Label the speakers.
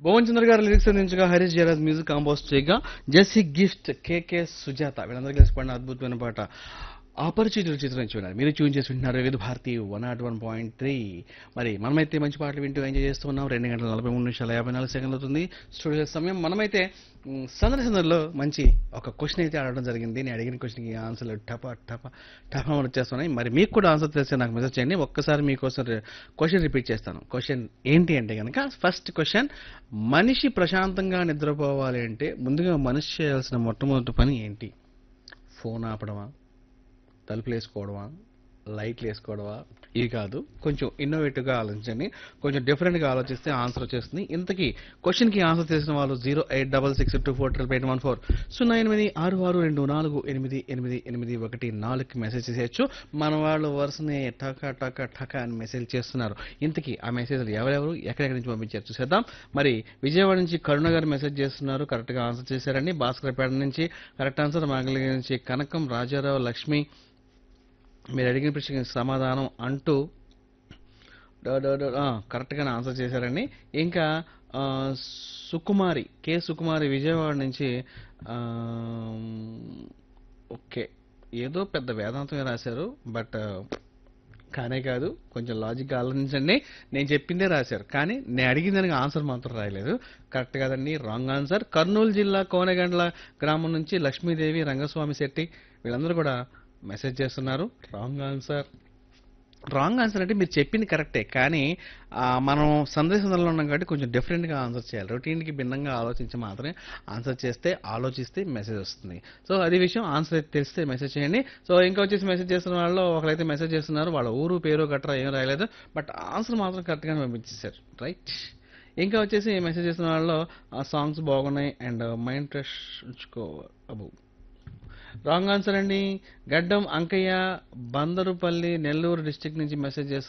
Speaker 1: భువన్ చంద్ర గారు లిరిక్స్ అందించగా Harish Jayaraj music compose చేయగా జెస్సీ గిఫ్ట్ కేకే సుజాత వీళ్ళందరూ కలిసి పాడిన అద్భుతమైన పాట అపరిచితుల చిత్రం నుంచి విన్నారు. మీరు ట్యూన్ చేసి వింటున్నారు వివిధ భారతి 101.3. మరి మనమైతే మంచి పాటలు వింటూ ఎంజాయ్ చేస్తూ ఉన్నాం. 2 గంటల 43 నిమిషాల 54 సెకండ్లు అవుతుంది స్టూడియో సమయం. మనమైతే సందర్శనలో మంచి ఒక క్వశ్చన్ అయితే అడగడం జరిగింది. నేను అడిగిన క్వశ్చన్కి ఆన్సర్లు టపా టపా టపా అని వచ్చేస్తున్నాయి. మరి మీకు కూడా ఆన్సర్ తెలిస్తే నాకు మెసేజ్ చేయండి. ఒక్కసారి మీకోసం క్వశ్చన్ రిపీట్ చేస్తాను. క్వశ్చన్ ఏంటి అంటే కనుక ఫస్ట్ క్వశ్చన్, మనిషి ప్రశాంతంగా నిద్రపోవాలి అంటే ముందుగా మనిషి చేయాల్సిన మొట్టమొదటి పని ఏంటి? ఫోన్ ఆపడమా, తలుపులు వేసుకోవడమా, లైట్లు వేసుకోవడమా? ఇది కాదు, కొంచెం ఇన్నోవేటివ్గా ఆలోచించండి. కొంచెం డిఫరెంట్గా ఆలోచిస్తే ఆన్సర్ వచ్చేస్తుంది. ఇంతకీ క్వశ్చన్కి ఆన్సర్ చేసిన వాళ్ళు 086624814 08662248814కి మెసేజ్ చేసేయచ్చు. మన వాళ్ళు వరుసనే టకా టకా టకా అని మెసేజ్ చేస్తున్నారు. ఇంతకీ ఆ మెసేజ్లు ఎవరెవరు ఎక్కడెక్కడి నుంచి పంపించారు చూసేద్దాం. మరి విజయవాడ నుంచి కరుణ గారు మెసేజ్ చేస్తున్నారు, కరెక్ట్గా ఆన్సర్ చేశారండి. భాస్కర్పేట నుంచి కరెక్ట్ ఆన్సర్. మంగళగిరి నుంచి కనకం రాజారావు లక్ష్మి మీరు అడిగిన ప్రశ్నకి సమాధానం అంటూ కరెక్ట్గానే ఆన్సర్ చేశారండి. ఇంకా సుకుమారి సుకుమారి విజయవాడ నుంచి ఓకే ఏదో పెద్ద వేదాంతమే రాశారు, బట్ కానే కాదు. కొంచెం లాజిక్గా ఆలోచించండి. నేను చెప్పిందే రాశారు, కానీ నేను అడిగిన దానికి ఆన్సర్ మాత్రం రాయలేదు. కరెక్ట్ కాదండి, రాంగ్ ఆన్సర్. కర్నూలు జిల్లా కోనగండ్ల గ్రామం నుంచి లక్ష్మీదేవి రంగస్వామి శెట్టి వీళ్ళందరూ కూడా మెసేజ్ చేస్తున్నారు. Wrong answer. రాంగ్ ఆన్సర్ అంటే మీరు చెప్పింది కరెక్టే, కానీ మనం సందేశంలో ఉన్నాం కాబట్టి కొంచెం డిఫరెంట్గా ఆన్సర్ చేయాలి. రొటీన్కి భిన్నంగా ఆలోచించి మాత్రమే ఆన్సర్ చేస్తే ఆలోచిస్తే మెసేజ్ వస్తుంది. సో అది విషయం. ఆన్సర్ అయితే తెలిస్తే మెసేజ్ చేయండి. సో ఇంకా వచ్చేసి మెసేజ్ చేస్తున్న వాళ్ళు ఒకరైతే మెసేజ్ చేస్తున్నారు, వాళ్ళ ఊరు పేరు గట్రా ఏం రాయలేదు, బట్ ఆన్సర్ మాత్రం కరెక్ట్గానే పంపించేశారు. రైట్. ఇంకా వచ్చేసి మెసేజ్ చేస్తున్న వాళ్ళు ఆ సాంగ్స్ బాగున్నాయి అండ్ మైండ్ ఫ్రెష్ ఉంచుకో అబు. రాంగ్ ఆన్సర్ అండి. గడ్డం అంకయ్య బందరుపల్లి నెల్లూరు డిస్టిక్ నుంచి మెసేజ్ చేస్తున్నారు.